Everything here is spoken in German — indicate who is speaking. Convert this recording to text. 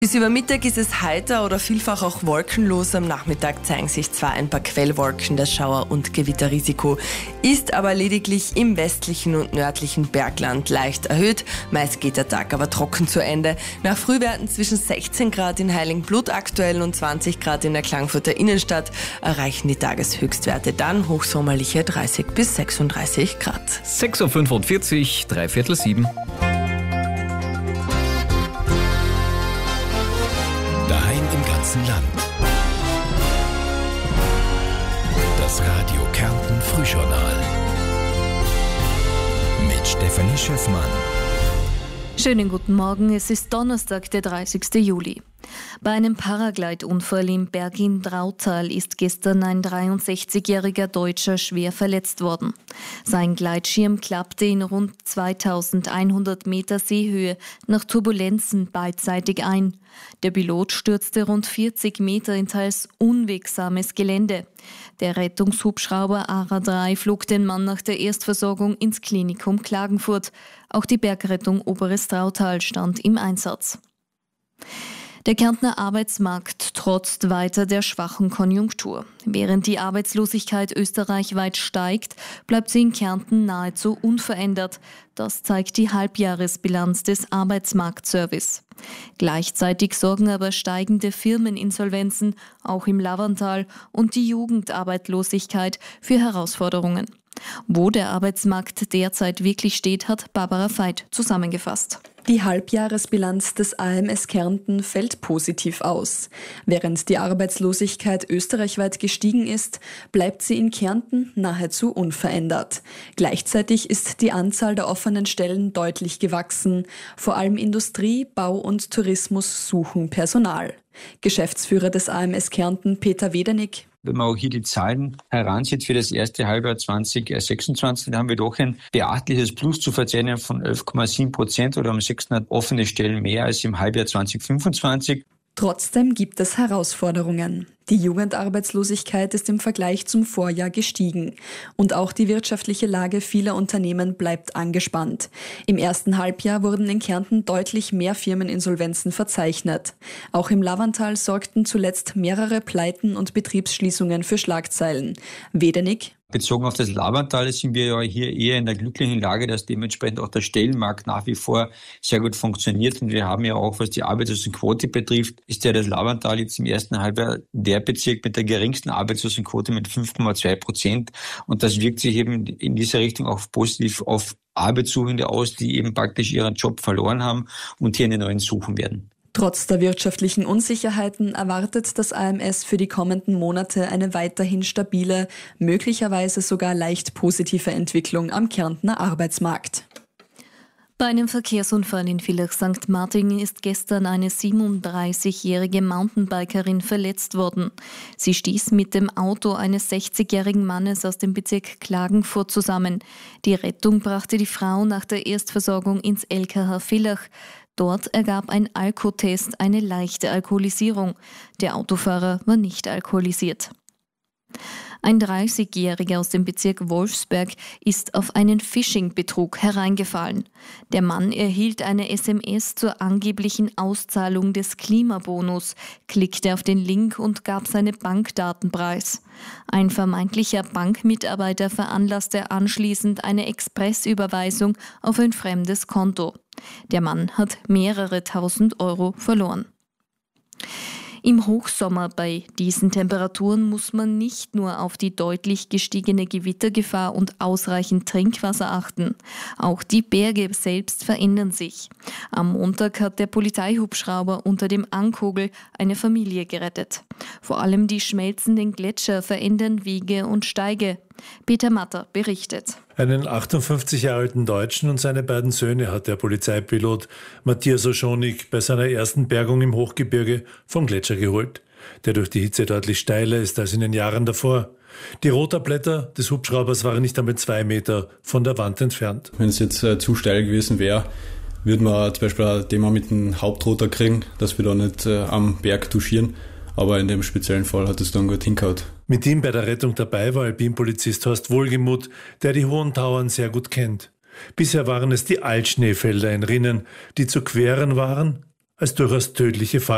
Speaker 1: Bis über Mittag ist es heiter oder vielfach auch wolkenlos. Am Nachmittag zeigen sich zwar ein paar Quellwolken, das Schauer- und Gewitterrisiko ist aber lediglich im westlichen und nördlichen Bergland leicht erhöht. Meist geht der Tag aber trocken zu Ende. Nach Frühwerten zwischen 16 Grad in Heiligenblut aktuell und 20 Grad in der Klagenfurter Innenstadt erreichen die Tageshöchstwerte dann hochsommerliche 30 bis 36 Grad.
Speaker 2: 6.45 Uhr, 6:45.
Speaker 3: Daheim im ganzen Land. Das Radio Kärnten Frühjournal. Mit Stefanie Schöffmann.
Speaker 4: Schönen guten Morgen, es ist Donnerstag, der 30. Juli. Bei einem Paraglide-Unfall im Bergin-Drautal ist gestern ein 63-jähriger Deutscher schwer verletzt worden. Sein Gleitschirm klappte in rund 2100 Meter Seehöhe nach Turbulenzen beidseitig ein. Der Pilot stürzte rund 40 Meter in teils unwegsames Gelände. Der Rettungshubschrauber ARA 3 flog den Mann nach der Erstversorgung ins Klinikum Klagenfurt. Auch die Bergrettung Oberes Drautal stand im Einsatz. Der Kärntner Arbeitsmarkt trotzt weiter der schwachen Konjunktur. Während die Arbeitslosigkeit österreichweit steigt, bleibt sie in Kärnten nahezu unverändert. Das zeigt die Halbjahresbilanz des Arbeitsmarktservice. Gleichzeitig sorgen aber steigende Firmeninsolvenzen, auch im Lavantal, und die Jugendarbeitslosigkeit für Herausforderungen. Wo der Arbeitsmarkt derzeit wirklich steht, hat Barbara Veit zusammengefasst.
Speaker 5: Die Halbjahresbilanz des AMS Kärnten fällt positiv aus. Während die Arbeitslosigkeit österreichweit gestiegen ist, bleibt sie in Kärnten nahezu unverändert. Gleichzeitig ist die Anzahl der offenen Stellen deutlich gewachsen. Vor allem Industrie, Bau und Tourismus suchen Personal. Geschäftsführer des AMS Kärnten, Peter Wedernick:
Speaker 6: Wenn man auch hier die Zahlen heranzieht für das erste Halbjahr 2026, dann haben wir doch ein beachtliches Plus zu verzeichnen von 11,7% oder um 600 offene Stellen mehr als im Halbjahr 2025.
Speaker 5: Trotzdem gibt es Herausforderungen. Die Jugendarbeitslosigkeit ist im Vergleich zum Vorjahr gestiegen. Und auch die wirtschaftliche Lage vieler Unternehmen bleibt angespannt. Im ersten Halbjahr wurden in Kärnten deutlich mehr Firmeninsolvenzen verzeichnet. Auch im Lavantal sorgten zuletzt mehrere Pleiten und Betriebsschließungen für Schlagzeilen. Wedernick:
Speaker 6: Bezogen auf das Lavantal sind wir ja hier eher in der glücklichen Lage, dass dementsprechend auch der Stellenmarkt nach wie vor sehr gut funktioniert. Und wir haben ja auch, was die Arbeitslosenquote betrifft, ist ja das Lavantal jetzt im ersten Halbjahr der Bezirk mit der geringsten Arbeitslosenquote mit 5,2%. Und das wirkt sich eben in dieser Richtung auch positiv auf Arbeitssuchende aus, die eben praktisch ihren Job verloren haben und hier einen neuen suchen werden.
Speaker 5: Trotz der wirtschaftlichen Unsicherheiten erwartet das AMS für die kommenden Monate eine weiterhin stabile, möglicherweise sogar leicht positive Entwicklung am Kärntner Arbeitsmarkt.
Speaker 4: Bei einem Verkehrsunfall in Villach St. Martin ist gestern eine 37-jährige Mountainbikerin verletzt worden. Sie stieß mit dem Auto eines 60-jährigen Mannes aus dem Bezirk Klagenfurt zusammen. Die Rettung brachte die Frau nach der Erstversorgung ins LKH Villach. Dort ergab ein Alkotest eine leichte Alkoholisierung. Der Autofahrer war nicht alkoholisiert. Ein 30-Jähriger aus dem Bezirk Wolfsberg ist auf einen Phishing-Betrug hereingefallen. Der Mann erhielt eine SMS zur angeblichen Auszahlung des Klimabonus, klickte auf den Link und gab seine Bankdaten preis. Ein vermeintlicher Bankmitarbeiter veranlasste anschließend eine Expressüberweisung auf ein fremdes Konto. Der Mann hat mehrere tausend Euro verloren. Im Hochsommer bei diesen Temperaturen muss man nicht nur auf die deutlich gestiegene Gewittergefahr und ausreichend Trinkwasser achten. Auch die Berge selbst verändern sich. Am Montag hat der Polizeihubschrauber unter dem Ankogel eine Familie gerettet. Vor allem die schmelzenden Gletscher verändern Wege und Steige. Peter Matter berichtet.
Speaker 7: Einen 58 Jahre alten Deutschen und seine beiden Söhne hat der Polizeipilot Matthias Oschonik bei seiner ersten Bergung im Hochgebirge vom Gletscher geholt, der durch die Hitze deutlich steiler ist als in den Jahren davor. Die Rotorblätter des Hubschraubers waren nicht einmal 2 Meter von der Wand entfernt.
Speaker 8: Wenn es jetzt zu steil gewesen wäre, würde man zum Beispiel ein Thema mit dem Hauptrotor kriegen, dass wir da nicht am Berg touchieren. Aber in dem speziellen Fall hat es dann gut hingehauen.
Speaker 7: Mit ihm bei der Rettung dabei war Alpinpolizist Horst Wohlgemuth, der die Hohen Tauern sehr gut kennt. Bisher waren es die Altschneefelder in Rinnen, die zu queren waren, als durchaus tödliche